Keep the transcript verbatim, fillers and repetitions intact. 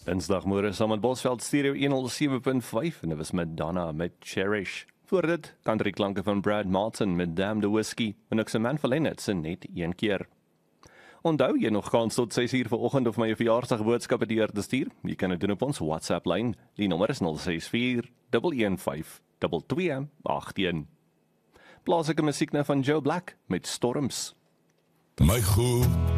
Dinsdagmôre saam met Bosveld Stereo honderd sewe punt vyf en dit was met Donna met Cherish. Voor dit country klanke van Brad Martin met Damn the Whiskey en ook sy man Verlennert se net een keer. Onthou jy nog kans tot ses uur vanoggend of my verjaarsdag boodskappe deur te stuur? Jy kan dit doen op ons WhatsApp lyn. Die nommer is nul ses vier een een vyf twee twee agt een. Plaaslike musiek nou van Joe Black met Storms. My goed